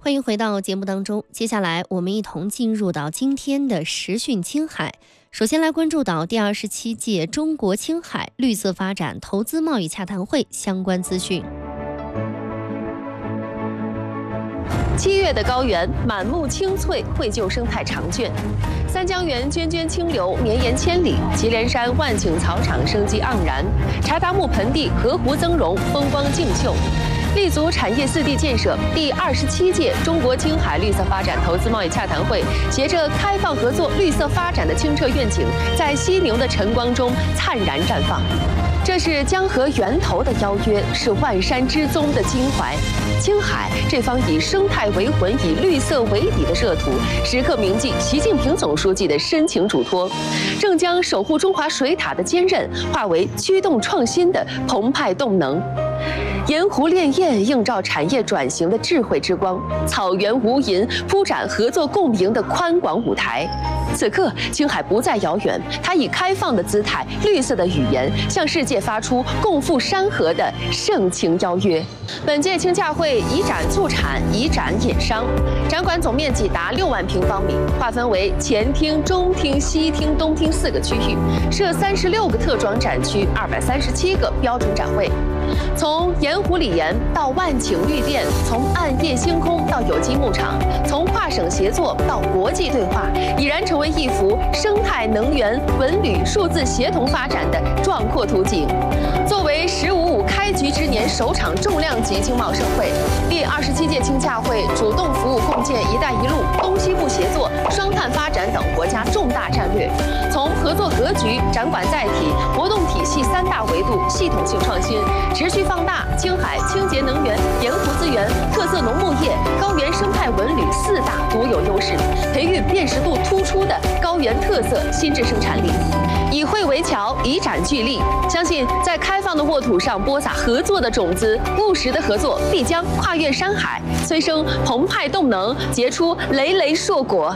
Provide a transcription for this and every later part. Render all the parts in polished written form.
欢迎回到节目当中，接下来我们一同进入到今天的时讯青海。首先来关注到第27届中国青海绿色发展投资贸易洽谈会相关资讯。 7月的高原满目青翠，绘就生态长卷。三江源涓涓清流，绵延千里；祁连山万顷草场，生机盎然；柴达木盆地河湖增容，风光竞秀。立足产业4地建设，第27届中国青海绿色发展投资贸易洽谈会，携着开放合作、绿色发展的清澈愿景，在犀牛的晨光中灿然绽放。这是江河源头的邀约，是万山之宗的襟怀。青海这方以生态为魂、以绿色为底的热土，时刻铭记习近平总书记的深情嘱托，正将守护中华水塔的坚韧化为驱动创新的澎湃动能。盐湖潋滟映照产业转型的智慧之光，草原无垠铺展合作共赢的宽广舞台。此刻，青海不再遥远，它以开放的姿态、绿色的语言，向世界发出共赴山河的盛情邀约。本届青洽会以展促产，以展引商。展馆总面积达6万平方米，划分为前厅、中厅、西厅、东厅4个区域，设36个特装展区，237个标准展位。从盐湖里盐到万顷绿电，从暗夜星空到有机牧场，从跨省协作到国际对话，已然成为一幅生态、能源、文旅、数字协同发展的壮阔图景。作为“15+5”开局之年首场重量级经贸盛会，第27届青洽会主动服务共建“一带一路”、东西部协作、双碳发展等国家重大战略。从合作格局、展馆载体、活动体系3大维度系统性创新，持续放大青海清洁能源、盐湖资源、特色农牧业、高原生态文旅4大独有优势，培育辨识度突出的高原特色新质生产力。以会为桥，以展聚力，相信在开放的沃土上播撒合作的种子，务实的合作必将跨越山海，催生澎湃动能，结出累累硕果。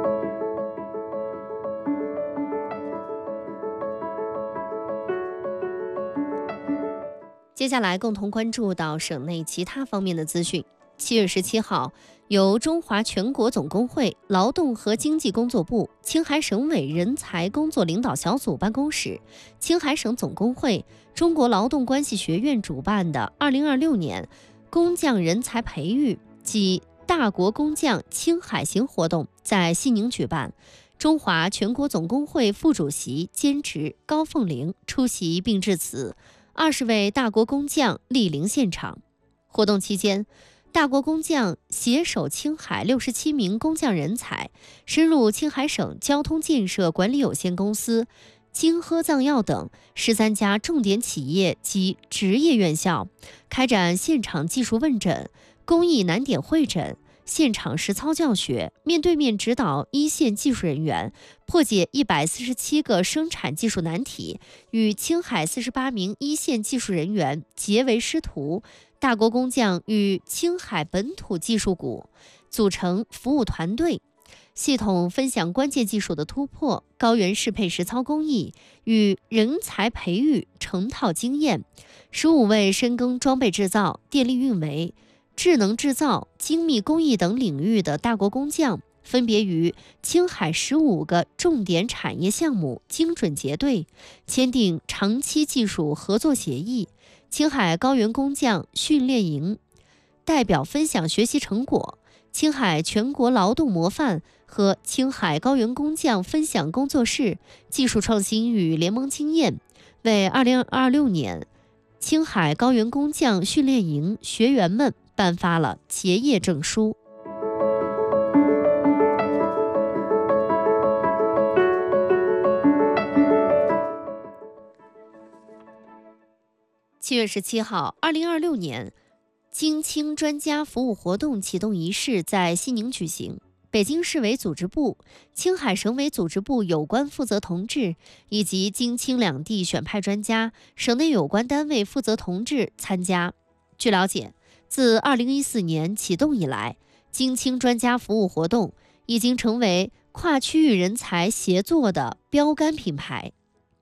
接下来共同关注到省内其他方面的资讯。7月17号，由中华全国总工会劳动和经济工作部、青海省委人才工作领导小组办公室、青海省总工会、中国劳动关系学院主办的2026年工匠人才培育暨大国工匠青海行活动在西宁举办。中华全国总工会副主席兼职高凤玲出席并致辞，20位大国工匠莅临现场。活动期间，大国工匠携手青海67名工匠人才，深入青海省交通建设管理有限公司、金呵藏药等13家重点企业及职业院校，开展现场技术问诊、工艺难点会诊、现场实操教学，面对面指导一线技术人员破解147个生产技术难题，与青海48名一线技术人员结为师徒。大国工匠与青海本土技术股组成服务团队，系统分享关键技术的突破、高原适配实操工艺与人才培育成套经验。15位深耕装备制造、电力运维、智能制造、精密工艺等领域的大国工匠，分别与青海15个重点产业项目精准结对，签订长期技术合作协议。青海高原工匠训练营代表分享学习成果，青海全国劳动模范和青海高原工匠分享工作室技术创新与联盟经验，为2026年青海高原工匠训练营学员们颁发了结业证书。7月17号，2026年京青专家服务活动启动仪式在西宁举行。北京市委组织部、青海省委组织部有关负责同志以及京青两地选派专家、省内有关单位负责同志参加。据了解，自2014年启动以来，京青专家服务活动已经成为跨区域人才协作的标杆品牌。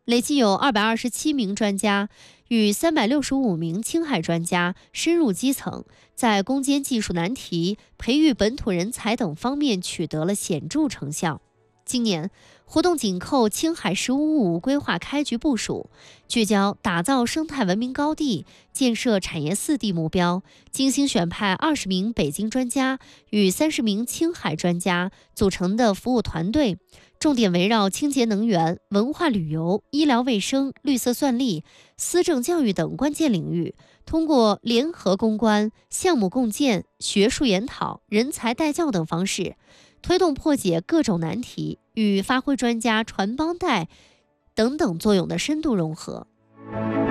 累计有227名专家与365名青海专家深入基层，在攻坚技术难题、培育本土人才等方面取得了显著成效。今年活动紧扣青海“15+5”规划开局部署，聚焦打造生态文明高地、建设产业4地目标，精心选派20名北京专家与30名青海专家组成的服务团队，重点围绕清洁能源、文化旅游、医疗卫生、绿色算力、思政教育等关键领域，通过联合攻关、项目共建、学术研讨、人才带教等方式，推动破解各种难题与发挥专家传帮带等等作用的深度融合。